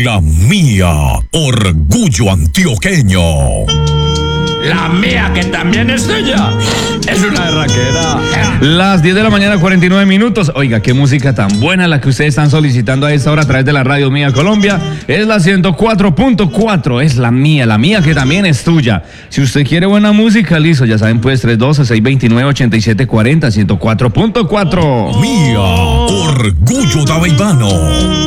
La mía, orgullo antioqueño. La mía, que también es tuya. Es una berraquera. Las 10 de la mañana, 49 minutos. Oiga, qué música tan buena la que ustedes están solicitando a esta hora a través de la Radio Mía Colombia. Es la 104.4. Es la mía que también es tuya. Si usted quiere buena música, listo, ya saben, pues 312-629-8740, 104.4. Mía, orgullo daveibano.